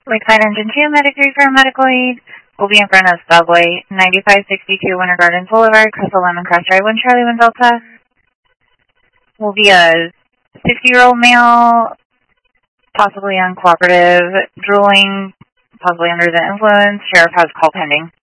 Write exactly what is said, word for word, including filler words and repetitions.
Lakeside Engine two, Medic three for a medical aid. Will be in front of Subway, ninety-five sixty-two Winter Gardens Boulevard, Crystal Lemon Cross Drive, one Charlie, one Delta. Will be a sixty-year-old male, possibly uncooperative, drooling, possibly under the influence. Sheriff has call pending.